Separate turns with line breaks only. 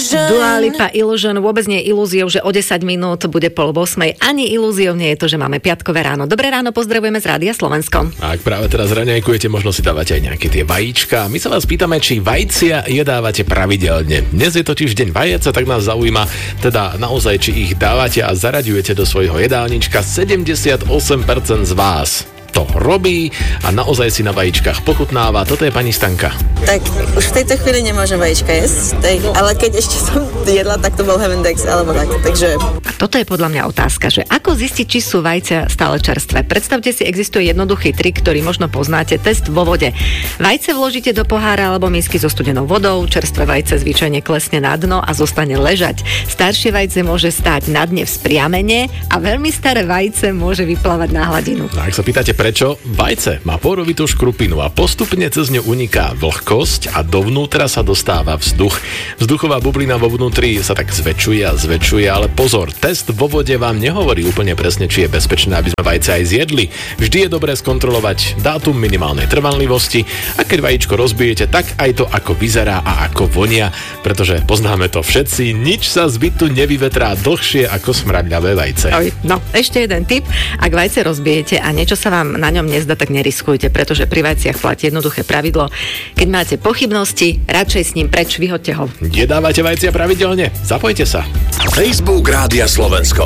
Dua Lipa Illusion, vôbec nie je ilúziou, že o 10 minút bude 7:30. Ani ilúziou nie je to, že máme piatkové ráno. Dobré ráno, pozdravujeme z Rádia Slovensko.
Ak práve teraz raňajkujete, možno si dávate aj nejaké tie vajíčka. My sa vás pýtame, či vajcia jedávate pravidelne. Dnes je totiž deň vajec, tak nás zaujíma teda naozaj, či ich dávate a zaraďujete do svojho jedálnička. 78% z vás to robí a naozaj si na vajíčkach pochutnáva. Toto je pani Stanka.
Tak už v tejto chvíli nemôžem vajíčka jesť, ale keď ešte som jedla, tak to bol Heavendex alebo tak, takže...
A toto je podľa mňa otázka, že ako zistiť, či sú vajcia stále čerstvé. Predstavte si, existuje jednoduchý trik, ktorý možno poznáte, test vo vode. Vajce vložíte do pohára alebo misky so studenou vodou, čerstvé vajce zvyčajne klesne na dno a zostane ležať. Staršie vajce môže stáť na dne vzpriamene a veľmi staré vajce môže vyplávať na hladinu.
No, ak sa pýtate prečo, vajce má porovitú škrupinu a postupne cez ňu uniká vlhkosť a dovnútra sa dostáva vzduch. Vzduchová bublina vo vnútri sa tak zväčšuje, ale pozor, test vo vode vám nehovorí úplne presne, či je bezpečné, aby sme vajce aj zjedli. Vždy je dobré skontrolovať dátum minimálnej trvanlivosti a keď vajíčko rozbijete, tak aj to, ako vyzerá a ako vonia, pretože poznáme to všetci, nič sa z bytu nevyvetrá dlhšie ako smradľavé vajce.
No, ešte jeden tip, ak vajce rozbijete a niečo sa vám na ňom nezdá, tak neriskujte, pretože pri vajciach platí jednoduché pravidlo. Keď máte pochybnosti, radšej s ním preč, vyhoďte ho.
Jedávate vajcia pravidelne? Zapojte sa.
Facebook Rádia Slovensko.